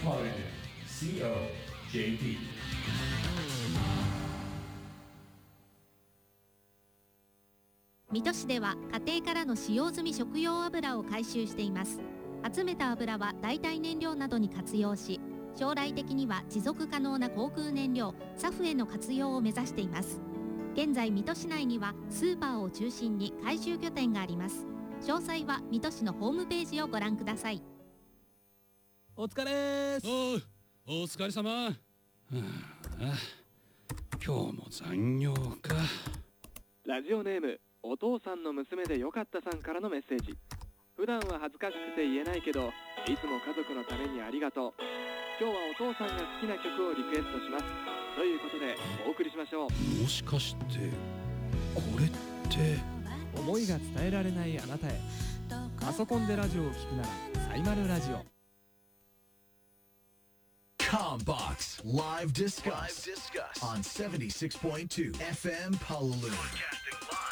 Holiday COJP。 水戸市では家庭からの使用済み食用油を回収しています。集めた油は代替燃料などに活用し、将来的には持続可能な航空燃料SAFへの活用を目指しています。現在水戸市内にはスーパーを中心に回収拠点があります。詳細は水戸市のホームページをご覧ください。 お疲れーす。 お疲れ様。今日も残業か。 ラジオネームお父さんの娘でよかったさんからのメッセージ。普段は恥ずかしくて言えないけど、いつも家族のためにありがとう。今日はお父さんが好きな曲をリクエストしますということでお送りしましょう。 もしかしてこれって思いが伝えられないあなたへ。パソコンでラジオを聞くならサイマルラジオ。 COMBOX Live Discuss on 76.2 FM Palalune.